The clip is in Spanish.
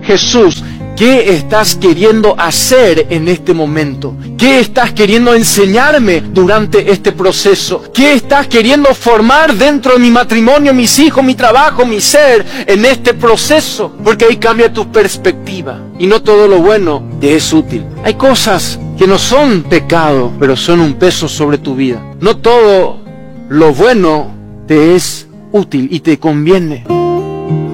Jesús, ¿qué estás queriendo hacer en este momento? ¿Qué estás queriendo enseñarme durante este proceso? ¿Qué estás queriendo formar dentro de mi matrimonio, mis hijos, mi trabajo, mi ser en este proceso? Porque ahí cambia tu perspectiva. Y no todo lo bueno te es útil. Hay cosas que no son pecado, pero son un peso sobre tu vida. No todo lo bueno te es útil y te conviene.